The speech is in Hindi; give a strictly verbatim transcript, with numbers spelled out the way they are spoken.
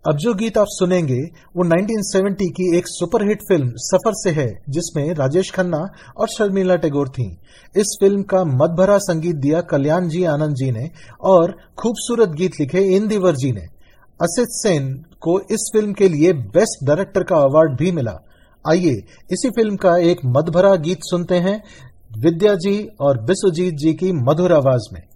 अब जो गीत आप सुनेंगे वो उन्नीस सौ सत्तर की एक सुपरहिट फिल्म सफर से है, जिसमें राजेश खन्ना और शर्मिला टैगोर थीं। इस फिल्म का मदभरा संगीत दिया कल्याण जी आनंद जी ने और खूबसूरत गीत लिखे इंदिवर जी ने। असित सेन को इस फिल्म के लिए बेस्ट डायरेक्टर का अवार्ड भी मिला। आइए इसी फिल्म का एक मदभरा गीत सुनते हैं विद्या जी और बिस्वजीत जी की मधुर आवाज में।